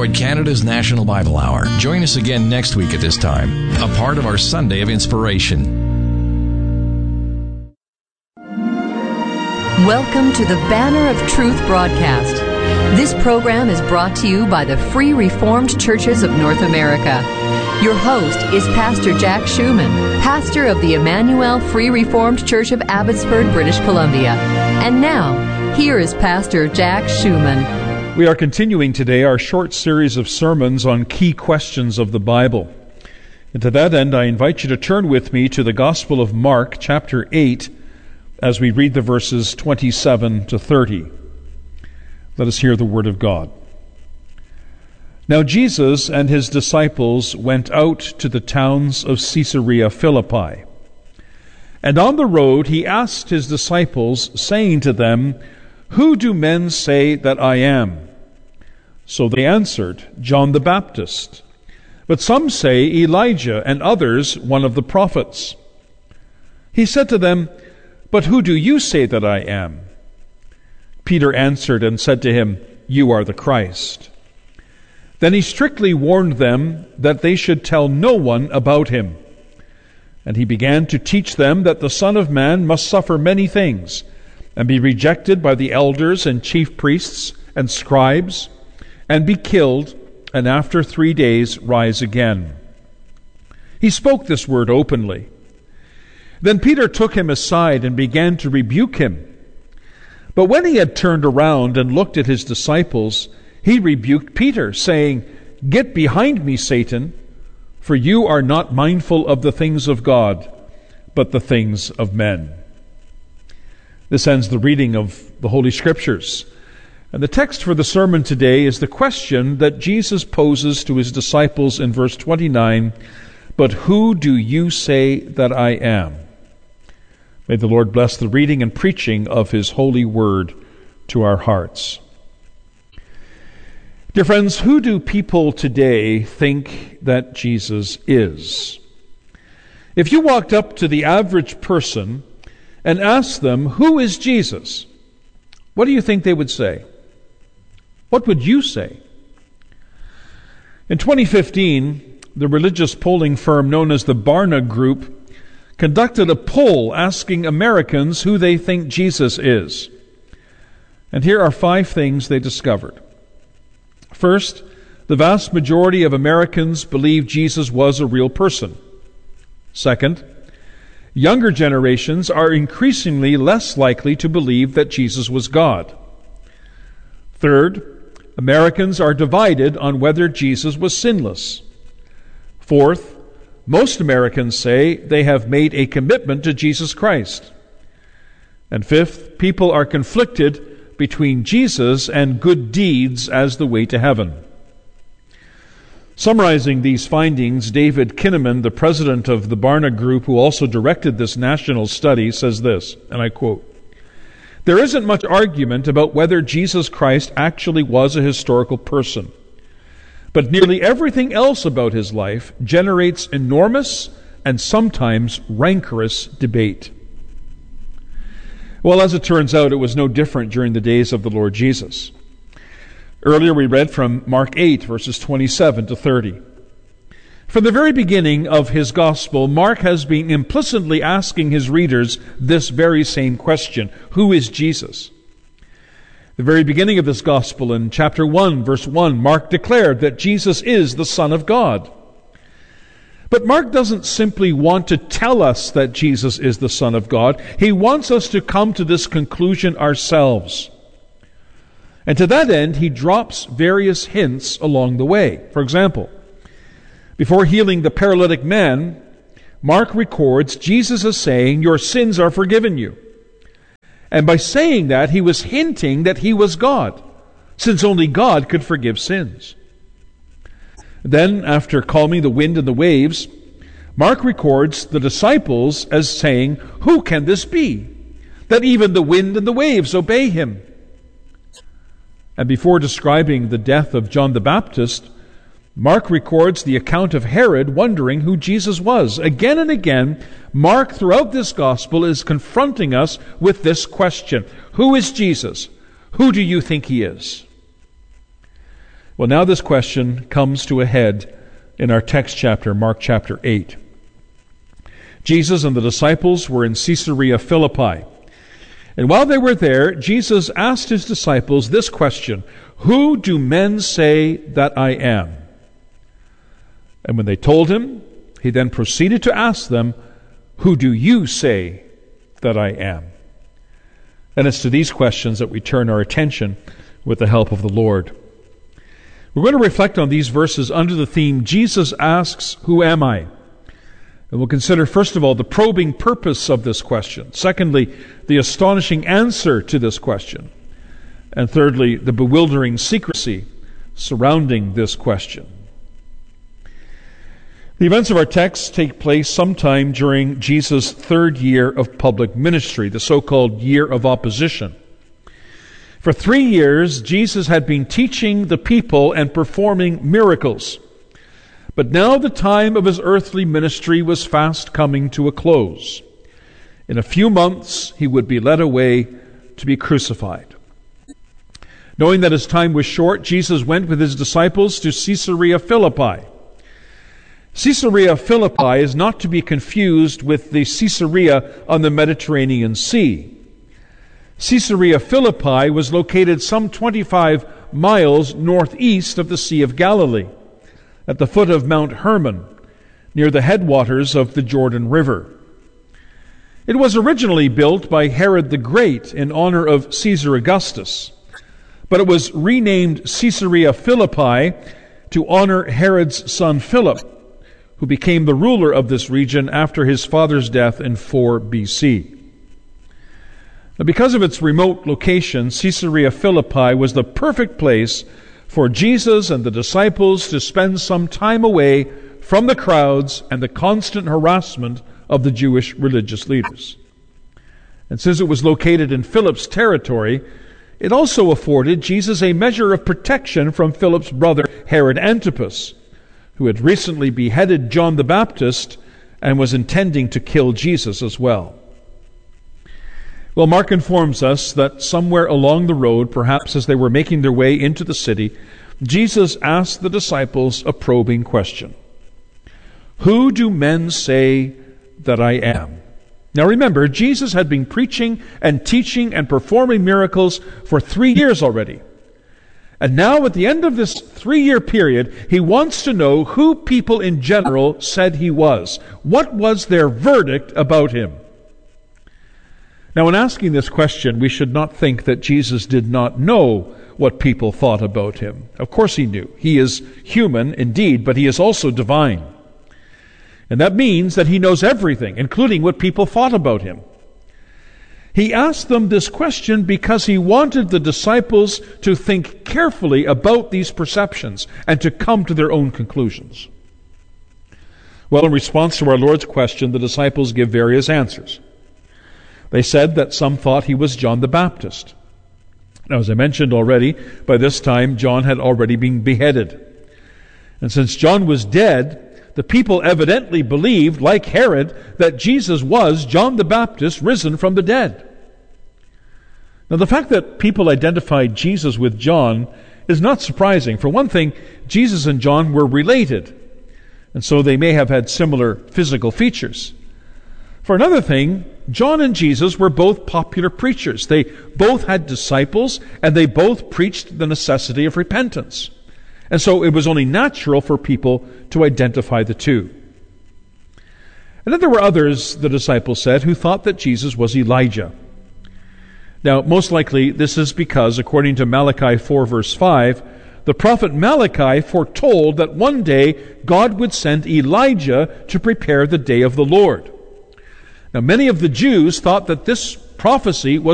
toward Canada's National Bible Hour. Join us again next week at this time, a part of our Sunday of Inspiration. Welcome to the Banner of Truth broadcast. This program is brought to you by the Free Reformed Churches of North America. Your host is Pastor Jack Schumann, pastor of the Emmanuel Free Reformed Church of Abbotsford, British Columbia. And now, here is Pastor Jack Schumann. We are continuing today our short series of sermons on key questions of the Bible. And to that end, I invite you to turn with me to the Gospel of Mark, chapter 8, as we read the verses 27 to 30. Let us hear the Word of God. Now Jesus and his disciples went out to the towns of Caesarea Philippi. And on the road he asked his disciples, saying to them, "Who do men say that I am?" So they answered, "John the Baptist. But some say Elijah, and others one of the prophets." He said to them, "But who do you say that I am?" Peter answered and said to him, "You are the Christ." Then he strictly warned them that they should tell no one about him. And he began to teach them that the Son of Man must suffer many things, and be rejected by the elders and chief priests and scribes, and be killed, and after 3 days rise again. He spoke this word openly. Then Peter took him aside and began to rebuke him. But when he had turned around and looked at his disciples, he rebuked Peter, saying, "Get behind me, Satan, for you are not mindful of the things of God, but the things of men." This ends the reading of the Holy Scriptures. And the text for the sermon today is the question that Jesus poses to his disciples in verse 29, "But who do you say that I am?" May the Lord bless the reading and preaching of his holy word to our hearts. Dear friends, who do people today think that Jesus is? If you walked up to the average person and asked them, "Who is Jesus?" what do you think they would say? What would you say? In 2015, the religious polling firm known as the Barna Group conducted a poll asking Americans who they think Jesus is. And here are 5 things they discovered. First, the vast majority of Americans believe Jesus was a real person. Second, younger generations are increasingly less likely to believe that Jesus was God. Third, Americans are divided on whether Jesus was sinless. Fourth, most Americans say they have made a commitment to Jesus Christ. And fifth, people are conflicted between Jesus and good deeds as the way to heaven. Summarizing these findings, David Kinnaman, the president of the Barna Group, who also directed this national study, says this, and I quote, "There isn't much argument about whether Jesus Christ actually was a historical person. But nearly everything else about his life generates enormous and sometimes rancorous debate." Well, as it turns out, it was no different during the days of the Lord Jesus. Earlier we read from Mark 8, verses 27 to 30. From the very beginning of his gospel, Mark has been implicitly asking his readers this very same question: who is Jesus? The very beginning of this gospel, in chapter 1, verse 1, Mark declared that Jesus is the Son of God. But Mark doesn't simply want to tell us that Jesus is the Son of God. He wants us to come to this conclusion ourselves. And to that end, he drops various hints along the way. For example, before healing the paralytic man, Mark records Jesus as saying, "Your sins are forgiven you." And by saying that, he was hinting that he was God, since only God could forgive sins. Then, after calming the wind and the waves, Mark records the disciples as saying, "Who can this be, that even the wind and the waves obey him?" And before describing the death of John the Baptist, Mark records the account of Herod wondering who Jesus was. Again and again, Mark, throughout this gospel, is confronting us with this question: who is Jesus? Who do you think he is? Well, now this question comes to a head in our text chapter, Mark chapter 8. Jesus and the disciples were in Caesarea Philippi. And while they were there, Jesus asked his disciples this question: "Who do men say that I am?" And when they told him, he then proceeded to ask them, "Who do you say that I am?" And it's to these questions that we turn our attention with the help of the Lord. We're going to reflect on these verses under the theme, Jesus asks, "Who am I?" And we'll consider, first of all, the probing purpose of this question. Secondly, the astonishing answer to this question. And thirdly, the bewildering secrecy surrounding this question. The events of our text take place sometime during Jesus' third year of public ministry, the so-called year of opposition. For 3 years, Jesus had been teaching the people and performing miracles. But now the time of his earthly ministry was fast coming to a close. In a few months, he would be led away to be crucified. Knowing that his time was short, Jesus went with his disciples to Caesarea Philippi. Caesarea Philippi is not to be confused with the Caesarea on the Mediterranean Sea. Caesarea Philippi was located some 25 miles northeast of the Sea of Galilee, at the foot of Mount Hermon, near the headwaters of the Jordan River. It was originally built by Herod the Great in honor of Caesar Augustus, but it was renamed Caesarea Philippi to honor Herod's son Philip, who became the ruler of this region after his father's death in 4 BC. Now, because of its remote location, Caesarea Philippi was the perfect place for Jesus and the disciples to spend some time away from the crowds and the constant harassment of the Jewish religious leaders. And since it was located in Philip's territory, it also afforded Jesus a measure of protection from Philip's brother Herod Antipas, who had recently beheaded John the Baptist and was intending to kill Jesus as well. Well, Mark informs us that somewhere along the road, perhaps as they were making their way into the city, Jesus asked the disciples a probing question. "Who do men say that I am?" Now remember, Jesus had been preaching and teaching and performing miracles for 3 years already. And now at the end of this 3-year period, he wants to know who people in general said he was. What was their verdict about him? Now, in asking this question, we should not think that Jesus did not know what people thought about him. Of course he knew. He is human indeed, but he is also divine. And that means that he knows everything, including what people thought about him. He asked them this question because he wanted the disciples to think carefully about these perceptions and to come to their own conclusions. Well, in response to our Lord's question, the disciples give various answers. They said that some thought he was John the Baptist. Now, as I mentioned already, by this time John had already been beheaded. And since John was dead, the people evidently believed, like Herod, that Jesus was John the Baptist risen from the dead. Now, the fact that people identified Jesus with John is not surprising. For one thing, Jesus and John were related, and so they may have had similar physical features. For another thing, John and Jesus were both popular preachers. They both had disciples, and they both preached the necessity of repentance. And so it was only natural for people to identify the two. And then there were others, the disciples said, who thought that Jesus was Elijah. Now, most likely this is because, according to Malachi 4 verse 5, the prophet Malachi foretold that one day God would send Elijah to prepare the day of the Lord. Now, many of the Jews thought that this prophecy was